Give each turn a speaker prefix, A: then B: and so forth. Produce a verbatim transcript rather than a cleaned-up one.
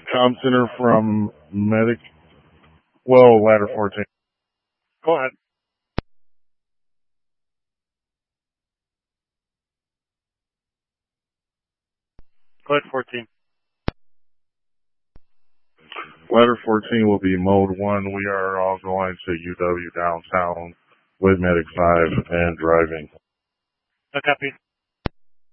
A: Com Center from Medic, well, ladder fourteen.
B: Go ahead. Go ahead, fourteen.
A: Ladder fourteen will be mode one. We are all going to U W downtown with Medic five and driving.
B: I copy.